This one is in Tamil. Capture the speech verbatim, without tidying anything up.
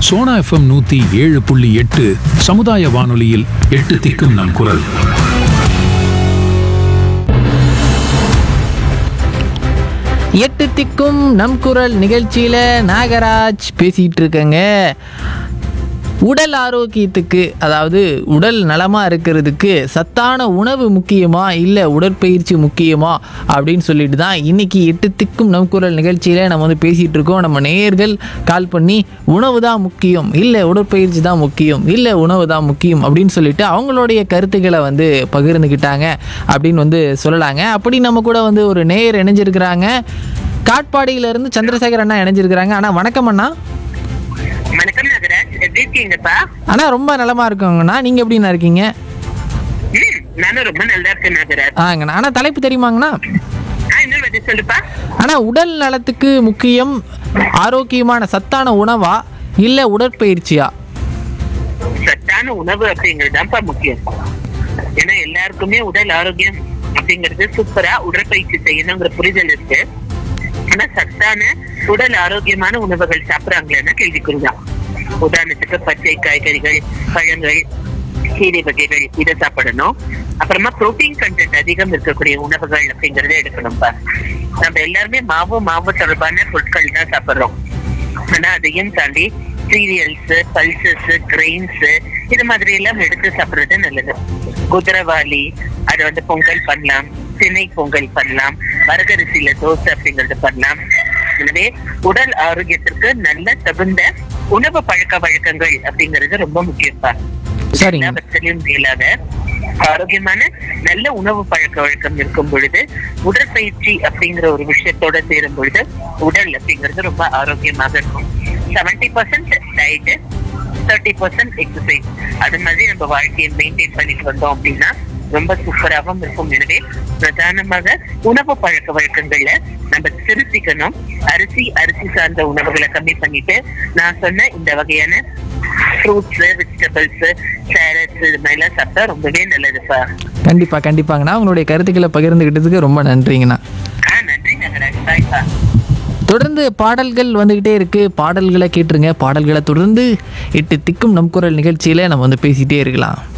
சோனா எஃப்எம் நூத்தி ஏழு புள்ளி எட்டு சமுதாய வானொலியில் எட்டு திக்கும் நம் குரல். எட்டு திக்கும் நம் குரல் நிகழ்ச்சியில் நாகராஜ் பேசிகிட்டு இருக்கேங்க. உடல் ஆரோக்கியத்துக்கு, அதாவது உடல் நலமாக இருக்கிறதுக்கு சத்தான உணவு முக்கியமா இல்லை உடற்பயிற்சி முக்கியமா அப்படின்னு சொல்லிட்டு தான் இன்றைக்கி எட்டு திக்கும் நம் குரல் நிகழ்ச்சியில் நம்ம வந்து பேசிகிட்டு இருக்கோம். நம்ம நேயர்கள் கால் பண்ணி உணவு தான் முக்கியம் இல்லை உடற்பயிற்சி தான் முக்கியம் இல்லை உணவு தான் முக்கியம் அப்படின்னு சொல்லிட்டு அவங்களுடைய கருத்துக்களை வந்து பகிர்ந்துக்கிட்டாங்க அப்படின்னு வந்து சொல்லலாங்க. அப்படி நம்ம கூட வந்து ஒரு நேயர் இணைஞ்சிருக்கிறாங்க. காட்பாடியிலேருந்து சந்திரசேகர் அண்ணா இணைஞ்சிருக்கிறாங்க. அண்ணா வணக்கம் அண்ணா. வணக்கம் நாகராஜ், எப்படி இருக்கீங்கப்பா? அண்ணா ரொம்ப நலமா இருக்கோங்கண்ணா. நீங்க எப்படிண்ணா இருக்கீங்க? ம், நானும் ரொம்ப நல்லா இருக்கேன் நாகராஜ். ஆங்கண்ணா. அண்ணா தலைப்பு தெரியுமாங்கண்ணா? ஆ, இன்னொரு வாட்டி சொல்லுப்பா. அண்ணா, உடல் நலத்துக்கு முக்கியம் ஆரோக்கியமான சத்தான உணவா இல்ல உடற்பயிற்சியா? சத்தான உணவு அப்படிங்கறதுதான்ப்பா முக்கியம். ஏன்னா எல்லாருக்குமே உடல் ஆரோக்கியம் அப்படிங்கிறது சூப்பரா உடற்பயிற்சி செய்யணுங்கிற புரிதல் இருக்கு. ஆனா சத்தான உடல் ஆரோக்கியமான உணவுகள் சாப்பிடறாங்களா கேள்விக்குறிதான். உதாரணத்துக்கு பச்சை காய்கறிகள், பழங்கள், கீரை வகைகள் இதை சாப்பிடணும். அப்புறமா புரோட்டீன் கண்டென்ட் அதிகம் இருக்கக்கூடிய உணவுகள் அப்படிங்கறத எடுக்கணும்ப்பா. நம்ம எல்லாருமே மாவு மாவு தொடர்பான பொருட்கள் தான் சாப்பிடுறோம். ஆனா அதையும் தாண்டி சீரியல்ஸ், பல்சஸ், கிரெயின்ஸ் இது மாதிரி எல்லாம் எடுத்து சாப்பிடுறது நல்லது. குதிரவாளி அதை வந்து பொங்கல் பண்ணலாம், திணை பொங்கல் பண்ணலாம், வரகரிசியில தோசை அப்படிங்கறது பண்ணலாம். எனவே உடல் ஆரோக்கியத்திற்கு நல்ல தகுந்த உணவு பழக்க வழக்கங்கள் அப்படிங்கிறது ரொம்ப முக்கியப்பா. எல்லாவற்றிலும் மேலாக ஆரோக்கியமான நல்ல உணவு பழக்க வழக்கம் இருக்கும் பொழுது உடற்பயிற்சி அப்படிங்கிற ஒரு விஷயத்தோட சேரும் பொழுது உடல் அப்படிங்கிறது ரொம்ப ஆரோக்கியமாக இருக்கும். Seventy percent diet, thirty percent exercise, அது மாதிரி நம்ம வாழ்க்கையை மெயின்டைன் பண்ணிட்டு வந்தோம் அப்படின்னா ரொம்ப சூப்பராகவும் இருக்கும். எனவே பிரதானமாக உணவு பழக்க வழக்கங்கள்ல நம்ம திருத்திக்கணும். அரிசி அரிசி சார்ந்த உணவுகளை கம்மி பண்ணிட்டு நான் சொன்ன இந்த வகையான ஃப்ரூட்ஸ், வெஜிடபிள்ஸ், கேரட்ஸ் இது மாதிரிலாம் சாப்பிட்டா ரொம்பவே நல்லதுப்பா. கண்டிப்பா கண்டிப்பாங்கண்ணா. உங்களுடைய கருத்துக்களை பகிர்ந்துகிட்டதுக்கு ரொம்ப நன்றிங்கண்ணா. ஆ, நன்றி நகராஜ். பாய்ப்பா. தொடர்ந்து பாடல்கள் வந்துகிட்டே இருக்கு. பாடல்களை கேட்டுருங்க. பாடல்களை தொடர்ந்து எட்டு திக்கும் நம் குரல் நிகழ்ச்சியில நம்ம வந்து பேசிட்டே இருக்கலாம்.